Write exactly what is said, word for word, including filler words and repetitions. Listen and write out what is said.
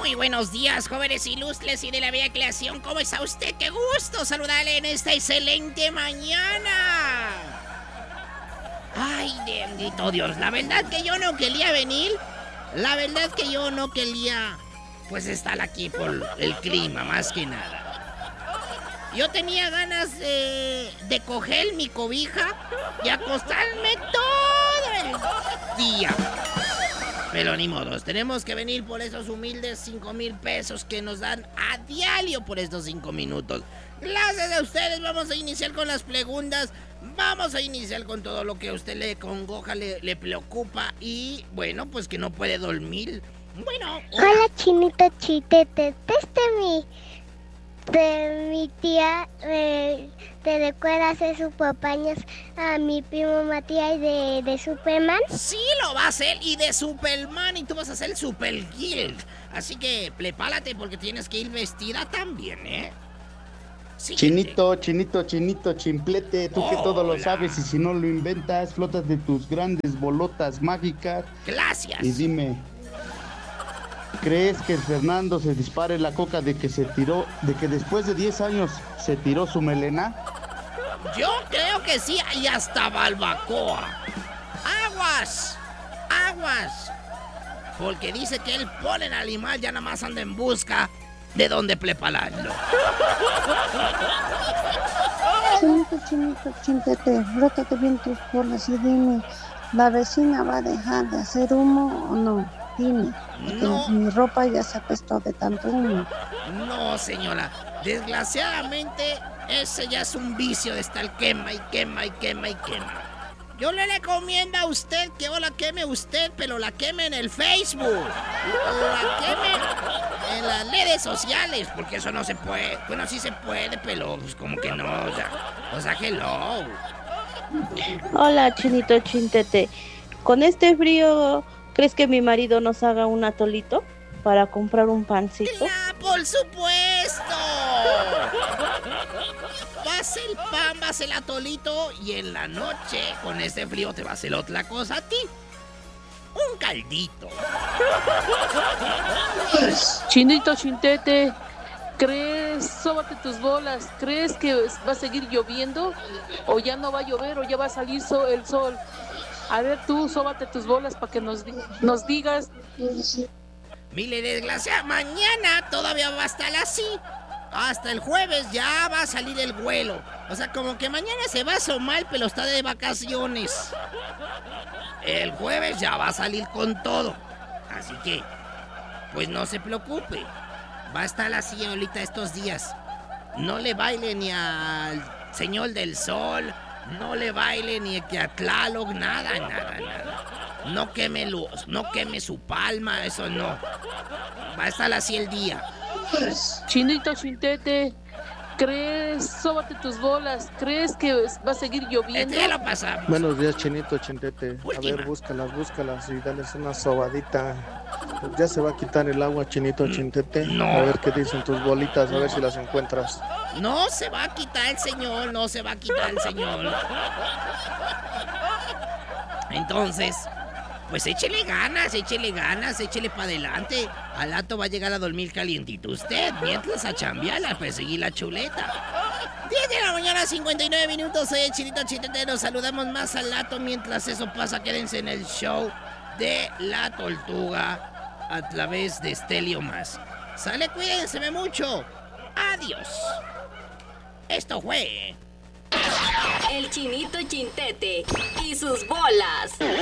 Muy buenos días, jóvenes ilustres y de la bella creación. ¿Cómo está usted? ¡Qué gusto saludarle en esta excelente mañana! Ay, bendito Dios. La verdad que yo no quería venir. La verdad que yo no quería, pues, estar aquí por el clima, más que nada. Yo tenía ganas de, de coger mi cobija y acostarme todo el día. Pero ni modos, tenemos que venir por esos humildes cinco mil pesos que nos dan a diario por estos cinco minutos. Gracias a ustedes, vamos a iniciar con las preguntas. Vamos a iniciar con todo lo que a usted le congoja, le, le preocupa y, bueno, pues que no puede dormir. Bueno. Hola, hola Chinito Chintete, este mi... de mi tía, eh, ¿te recuerdas de sus compañeros a mi primo Matías de, de Superman? Sí, lo va a hacer, y de Superman, y tú vas a hacer Super Guild. Así que prepárate porque tienes que ir vestida también, ¿eh? Siguiente. Chinito, chinito, chinito, chimplete, tú Hola. Que todo lo sabes y si no lo inventas, flotas de tus grandes bolotas mágicas. Gracias. Y dime, ¿crees que Fernando se dispare la coca de que se tiró, de que después de diez años se tiró su melena? Yo creo que sí, y hasta barbacoa. ¡Aguas! ¡Aguas! Porque dice que él pone el animal, ya nada más anda en busca de dónde prepararlo. Chinito, chinito, chintete, frótate bien tus bolas y dime, ¿la vecina va a dejar de hacer humo o no? Dime, no. Mi ropa ya se apestó de tanto humo. No, señora. Desgraciadamente, ese ya es un vicio de estar quema y quema y quema y quema. Yo le recomiendo a usted que o la queme usted, pero la queme en el Facebook. La queme en las redes sociales, porque eso no se puede. Bueno, sí se puede, pero pues como que no, o sea, o sea, hello. Hola, Chinito Chintete. Con este frío, ¿crees que mi marido nos haga un atolito para comprar un pancito? ¡Claro, por supuesto! Vas el pan, vas el atolito y en la noche, con este frío, te va a hacer otra cosa a ti. Un caldito. Chinito Chintete, ¿crees? Sóbate tus bolas. ¿Crees que va a seguir lloviendo? ¿O ya no va a llover? ¿O ya va a salir so- el sol? A ver tú, sóbate tus bolas para que nos, nos digas. Mire, desgracia, mañana todavía va a estar así. Hasta el jueves ya va a salir el vuelo. O sea, como que mañana se va a asomar, pero está de vacaciones. El jueves ya va a salir con todo. Así que, pues no se preocupe. Va a estar así ahorita estos días. No le baile ni al Señor del Sol. No le baile ni a Tlaloc, nada, nada, nada. No queme luz, no queme su palma, eso no. Va a estar así el día. Chinito Chintete, ¿crees? Sóbate tus bolas. ¿Crees que va a seguir lloviendo? Este ya lo pasamos. Buenos días, Chinito Chintete. Última. A ver, búscalas, búscalas y dales una sobadita. Ya se va a quitar el agua, Chinito Chintete. No. A ver qué dicen tus bolitas, a ver si las encuentras. No se va a quitar el señor, no se va a quitar el señor. Entonces, pues échele ganas, échele ganas, échele para adelante. Al rato va a llegar a dormir calientito usted, mientras a chambear, a perseguir la chuleta. diez de la mañana, cincuenta y nueve minutos, soy el Chinito Chintete. Nos saludamos más al rato. Mientras eso pasa, quédense en el show de La Tortuga a través de Estelio Más. Sale, cuídense mucho. Adiós. Esto fue El Chinito Chintete y sus bolas.